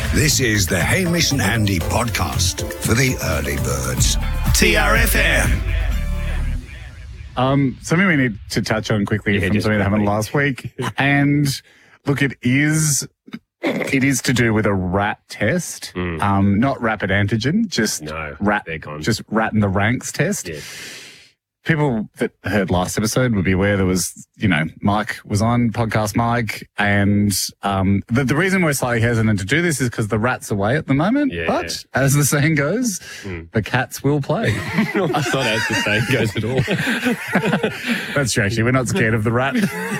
This is the Hamish and Andy podcast for the early birds. TRFM. Something we need to touch on quickly from something that happened last week. And look, it is to do with a rat test, not rapid antigen, just rat in the ranks test. Yeah. People that heard last episode would be aware there was, Mike was on, podcast Mike, and the reason we're slightly hesitant to do this is because the rat's away at the moment, but as the saying goes, the cats will play. It's not as the saying goes at all. That's true, actually. We're not scared of the rat.